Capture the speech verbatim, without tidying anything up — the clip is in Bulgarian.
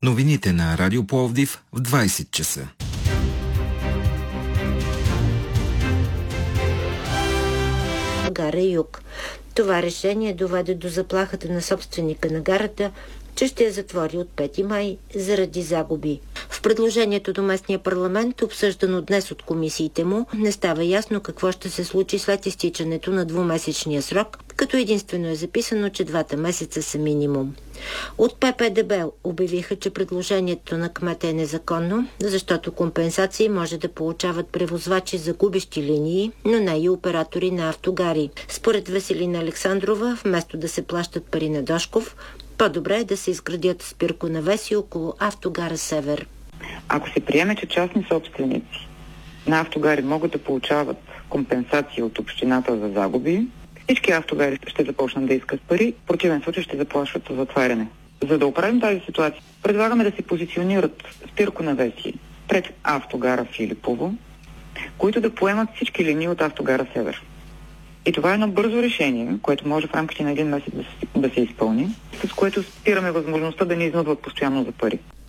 Новините на Радио Пловдив в двайсет часа. Гара Юг. Това решение доведе до заплахата на собственика на гарата, че ще я затвори от пети май заради загуби. В предложението до местния парламент, обсъждано днес от комисиите му, не става ясно какво ще се случи след изтичането на двумесечния срок, като единствено е записано, че двата месеца са минимум. От П П Д Б обявиха, че предложението на кмета е незаконно, защото компенсации може да получават превозвачи за губещи линии, но не и оператори на автогари. Според Веселина Александрова, вместо да се плащат пари на Дошков, по-добре е да се изградят спирконавеси около автогара Север. Ако се приеме, че частни собственици на автогари могат да получават компенсации от общината за загуби, всички автогари ще започнат да искат пари, в противен случай ще заплашват за затваряне. За да оправим тази ситуация, предлагаме да се позиционират спирконавеси пред автогара Филипово, които да поемат всички линии от автогара Север. И това е едно бързо решение, което може в рамките на един месец да се, да се изпълни, с което спираме възможността да ни изнудват постоянно за пари.